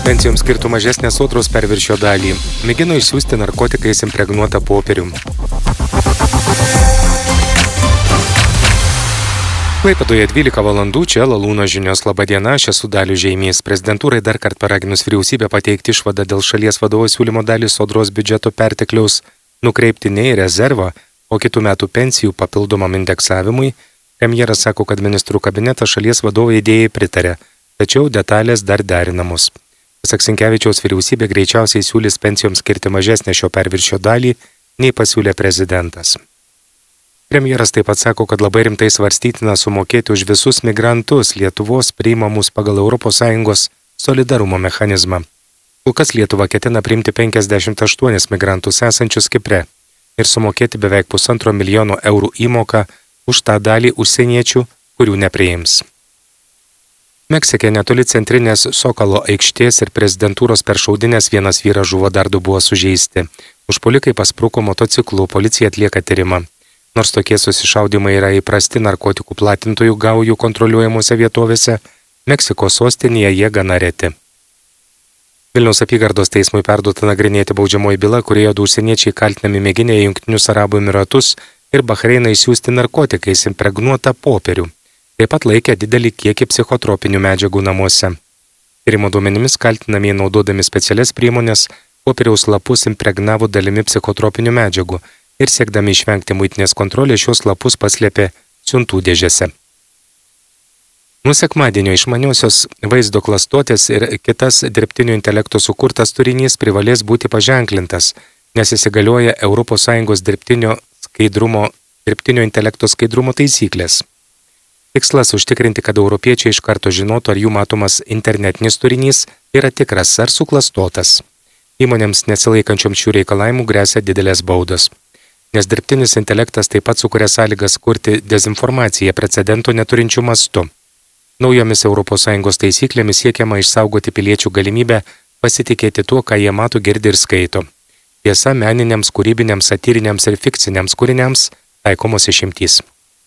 Pensijoms skirtų mažesnę sodros perviršio dalį. Mėgino išsiųsti narkotikais impregnuotą popierių. Klaipėdoje 12 valandų, čia Lalūno žinios. Labadiena, aš esu Dalius Žeimys. Prezidentūrai dar kartą paraginus vyriausybę pateikti išvadą dėl šalies vadovo siūlymo dalį sodros biudžeto pertekliaus nukreipti ne į rezervą, o kitų metų pensijų papildomam indeksavimui. Premjeras sako, kad ministrų kabinetas šalies vadovo idėjai pritarė, tačiau detalės dar derinamos. Pasak Sinkevičiaus, vyriausybė greičiausiai siūlys pensijoms skirti mažesnę šio perviršio dalį, nei pasiūlė prezidentas. Premjeras taip pat sako, kad labai rimtai svarstytina sumokėti už visus migrantus Lietuvos priimamus pagal ES solidarumo mechanizmą. Kol kas Lietuva ketina priimti 58 migrantus esančius Kipre ir sumokėti beveik 1,5 milijono eurų įmoką už tą dalį užsieniečių, kurių nepriims. Meksike netoli centrinės Sokalo aikštės ir prezidentūros per šaudynės vienas vyras žuvo, dar du buvo sužeisti. Užpuolikai paspruko motociklu, policija atlieka tyrimą. Nors tokie susišaudimai yra įprasti narkotikų platintojų gaujų kontroliuojamuose vietovėse, Meksikos sostinėje jie gana reti. Vilniaus apygardos teismui perduota nagrinėti baudžiamoji byla, kurioje du užsieniečiai kaltinami mėginę į Jungtinius Arabų Emiratus ir Bahreiną išsiųsti narkotikais impregnuotą popierių. Taip pat laikė didelį kiekį psichotropinių medžiagų namuose. Tyrimo duomenimis kaltinamieji naudodami specialias priemonės popieriaus lapus impregnavo dalimi psichotropinių medžiagų ir siekdami išvengti muitinės kontrolės šios lapus paslėpė siuntų dėžėse. Nuo sekmadienio išmaniosios vaizdo klastotės ir kitas dirbtinio intelekto sukurtas turinys privalės būti paženklintas, nes įsigalioja ES dirbtinio intelekto skaidrumo taisyklės. Tikslas užtikrinti, kad europiečiai iš karto žinotų, ar jų matomas internetinis turinys yra tikras ar suklastotas. Įmonėms nesilaikančioms šių reikalavimų gresia didelės baudos. Nes dirbtinis intelektas taip pat sukuria sąlygas kurti dezinformaciją precedento neturinčių mastų. Naujomis ES taisyklėmis siekiama išsaugoti piliečių galimybę pasitikėti tuo, ką jie mato, girdi ir skaito. Tiesa, meniniams, kūrybiniams, satyriniams ir fikciniams kūriniams taikomos išimtys.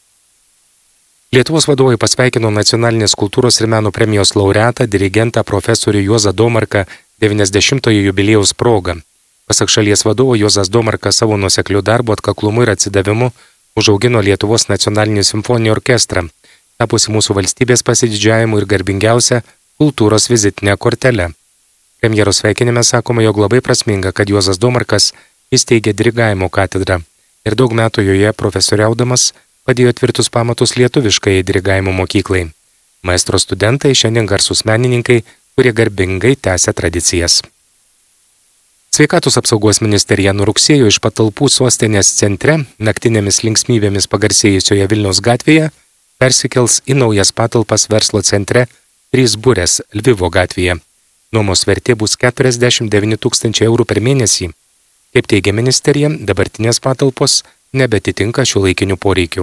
Lietuvos vadovai pasveikino Nacionalinės kultūros ir meno premijos laureatą, dirigentą profesorių Juozą Domarką 90-ojo jubiliejaus proga. Pasak šalies vadovo, Juozas Domarkas savo nuosekliu darbu, atkaklumu ir atsidavimu užaugino Lietuvos nacionalinį simfoninį orkestrą, tapusi mūsų valstybės pasididžiavimu ir garbingiausia kultūros vizitinė kortelė. Premjero sveikinime sakoma, jog labai prasminga, kad Juozas Domarkas įsteigė dirigavimo katedrą ir daug metų joje profesoriaudamas padėjo tvirtus pamatus lietuviškai dirigavimo mokyklai. Maestro studentai šiandien garsūs menininkai, kurie garbingai tęsia tradicijas. Sveikatos apsaugos ministerija nuo rugsėjo iš patalpų sostinės centre naktinėmis linksmybėmis pagarsėjusioje Vilniaus gatvėje persikels į naujas patalpas verslo centre 3 Burės Lvivo gatvėje. Nuomos vertė bus 49 000 eurų per mėnesį. Kaip teigia ministerija, dabartinės patalpos nebetitinka šiuolaikinių poreikių.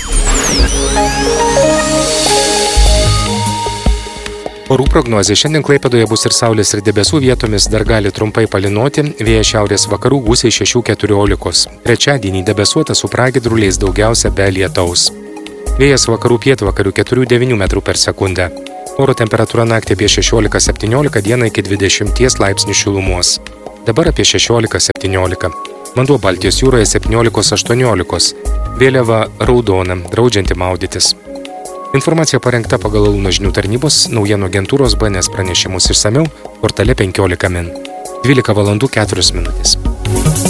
Orų prognozė. Šiandien Klaipėdoje bus ir saulės ir debesų, vietomis dar gali trumpai palynoti, vėjas šiaurės vakarų gūsiai 6–14. Trečiadienį debesuota su pragiedruliais, daugiausia be lietaus. Vėjas vakarų pietvakarių 4–9 m/s. Oro temperatūra naktį apie 16–17, dieną iki 20 laipsnių šilumos. Dabar apie 16–17. Vanduo Baltijos jūroje 17–18. Vėliava raudona, draudžianti maudytis. Informacija parengta pagal Lalūno žinių tarnybos naujienų agentūros BNS pranešimus išsamiau portale 15 min. 12 valandų 4 minutės.